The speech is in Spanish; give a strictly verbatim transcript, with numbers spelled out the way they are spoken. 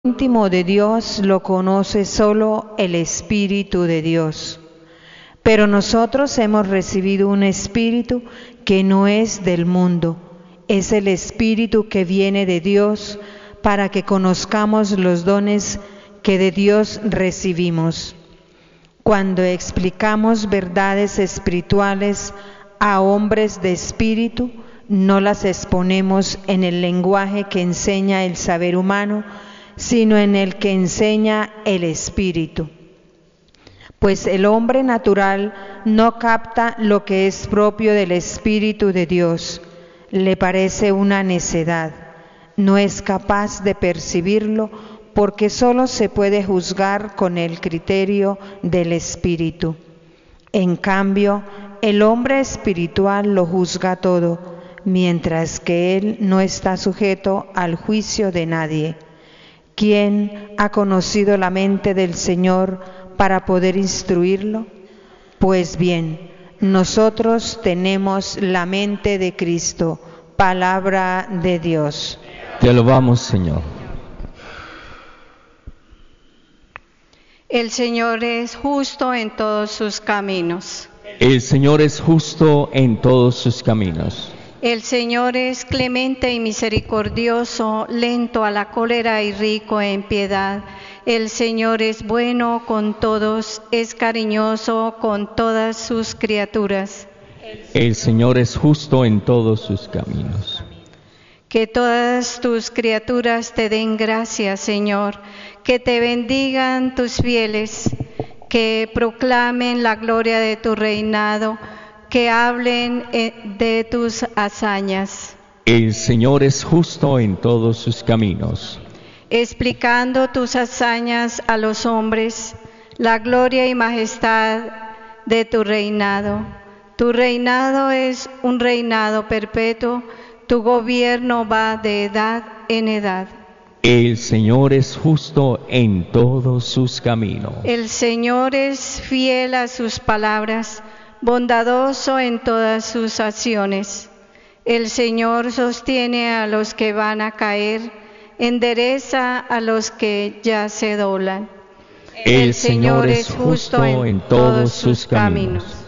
íntimo de Dios lo conoce solo el Espíritu de Dios. Pero nosotros hemos recibido un Espíritu que no es del mundo, es el Espíritu que viene de Dios para que conozcamos los dones que de Dios recibimos. Cuando explicamos verdades espirituales a hombres de espíritu, no las exponemos en el lenguaje que enseña el saber humano, sino en el que enseña el Espíritu. Pues el hombre natural no capta lo que es propio del Espíritu de Dios, le parece una necedad, no es capaz de percibirlo porque solo se puede juzgar con el criterio del Espíritu. En cambio, el hombre espiritual lo juzga todo, mientras que él no está sujeto al juicio de nadie. ¿Quién ha conocido la mente del Señor para poder instruirlo? Pues bien, nosotros tenemos la mente de Cristo, palabra de Dios. Te alabamos, Señor. El Señor es justo en todos sus caminos. El Señor es justo en todos sus caminos. El Señor es clemente y misericordioso, lento a la cólera y rico en piedad. El Señor es bueno con todos, es cariñoso con todas sus criaturas. El Señor es justo en todos sus caminos. Que todas tus criaturas te den gracias, Señor, que te bendigan tus fieles, que proclamen la gloria de tu reinado, que hablen de tus hazañas. El Señor es justo en todos sus caminos. Explicando tus hazañas a los hombres, la gloria y majestad de tu reinado. Tu reinado es un reinado perpetuo, tu gobierno va de edad en edad. El Señor es justo en todos sus caminos. El Señor es fiel a sus palabras, bondadoso en todas sus acciones. El Señor sostiene a los que van a caer, endereza a los que ya se doblan. El Señor es justo en todos sus caminos.